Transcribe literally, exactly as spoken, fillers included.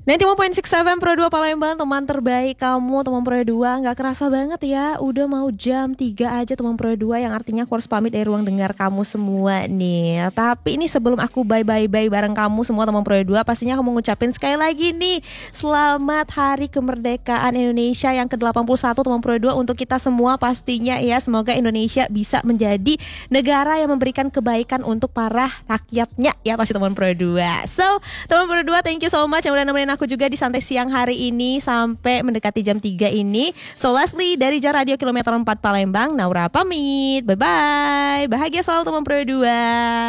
sembilan puluh tiga koma enam Pro dua Palembang, teman terbaik kamu, teman Pro dua. Gak kerasa banget ya, udah mau jam tiga aja teman Pro dua, yang artinya aku harus pamit dari ruang dengar kamu semua nih. Tapi ini sebelum aku bye-bye-bye bareng kamu semua teman Pro dua, pastinya aku mau ngucapin sekali lagi nih, selamat Hari Kemerdekaan Indonesia yang ke delapan puluh satu teman Pro dua untuk kita semua pastinya ya. Semoga Indonesia bisa menjadi negara yang memberikan kebaikan untuk para rakyatnya ya, pasti teman Pro dua. So, teman Pro dua, thank you so much yang udah nemenin aku juga di santai siang hari ini sampai mendekati jam tiga ini. So lastly, dari Jar Radio Kilometer empat Palembang, Naura pamit. Bye-bye. Bahagia selalu teman Pro dua.